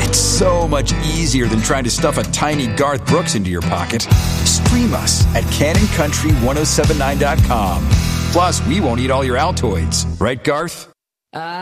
It's so much easier than trying to stuff a tiny Garth Brooks into your pocket. Stream us at CannonCountry1079.com. Plus, we won't eat all your Altoids. Right, Garth?